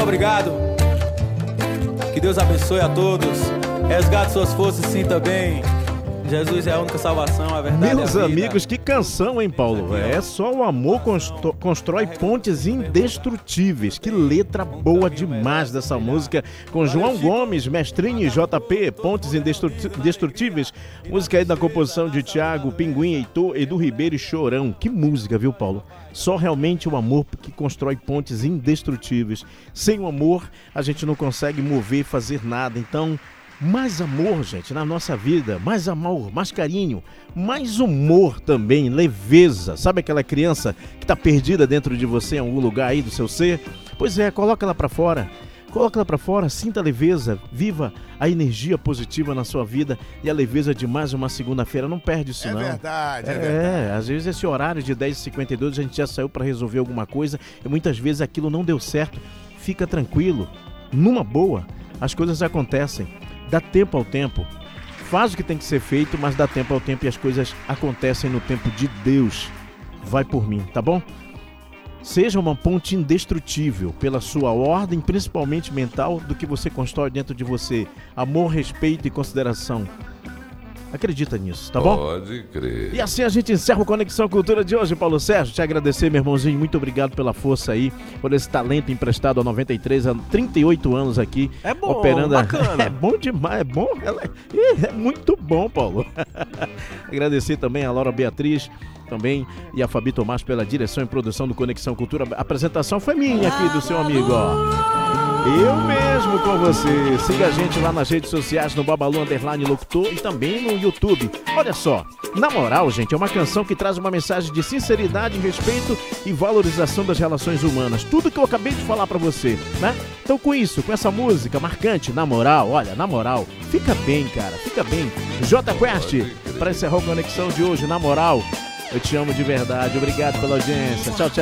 obrigado. Que Deus abençoe a todos. Resgate suas forças e sinta bem. Jesus é a única salvação, a verdade. Meus é a vida. amigos, que canção, hein, Paulo? É só o amor constrói pontes indestrutíveis. Que letra boa demais dessa música. Com João Gomes, Mestrinho e JP, Pontes Indestrutíveis. Música aí da composição de Thiago, Pinguim, Heitor, Edu Ribeiro e Chorão. Que música, viu, Paulo? Só realmente o amor que constrói pontes indestrutíveis. Sem o amor, a gente não consegue mover, fazer nada. Então, mais amor, gente, na nossa vida, mais amor, mais carinho, mais humor também, leveza. Sabe aquela criança que está perdida dentro de você em algum lugar aí do seu ser? Pois é, coloca ela para fora. Coloca ela para fora, sinta a leveza, viva a energia positiva na sua vida e a leveza de mais uma segunda-feira. Não perde isso, não. É verdade. Às vezes esse horário de 10h52 a gente já saiu para resolver alguma coisa e muitas vezes aquilo não deu certo. Fica tranquilo, numa boa, as coisas acontecem. Dá tempo ao tempo. Faz o que tem que ser feito, mas dá tempo ao tempo e as coisas acontecem no tempo de Deus. Vai por mim, tá bom? Seja uma ponte indestrutível pela sua ordem, principalmente mental, do que você constrói dentro de você. Amor, respeito e consideração. Acredita nisso, tá bom? Pode crer. E assim a gente encerra o Conexão Cultura de hoje, Paulo Sérgio. Te agradecer, meu irmãozinho. Muito obrigado pela força aí, por esse talento emprestado a 93, há 38 anos aqui. É bom, operando bacana. É bom demais, é bom. É muito bom, Paulo. Agradecer também a Laura Beatriz, também, e a Fabi Tomás pela direção e produção do Conexão Cultura. A apresentação foi minha aqui, do seu amigo, ó. Eu mesmo com você. Siga a gente lá nas redes sociais, no Babalu _locutor e também no YouTube. Olha só, Na Moral, gente, é uma canção que traz uma mensagem de sinceridade, respeito e valorização das relações humanas. Tudo que eu acabei de falar pra você, né? Então com isso, com essa música marcante, Na Moral, olha, na moral, fica bem, cara, fica bem. J Quest, pra encerrar a conexão de hoje, Na Moral, eu te amo de verdade. Obrigado pela audiência. Tchau, tchau.